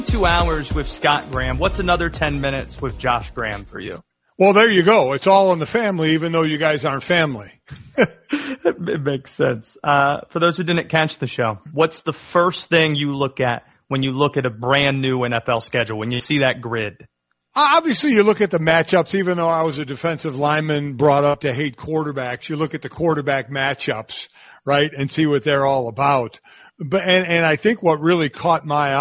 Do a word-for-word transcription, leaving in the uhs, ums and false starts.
Two hours with Scott Graham. What's another ten minutes with Josh Graham for you? Well, there you go. It's all in the family, even though you guys aren't family. It makes sense. Uh, for those who didn't catch the show, what's the first thing you look at when you look at a brand new N F L schedule, when you see that grid? Obviously, you look at the matchups. Even though I was a defensive lineman brought up to hate quarterbacks, you look at the quarterback matchups, right, and see what they're all about. But and, and I think what really caught my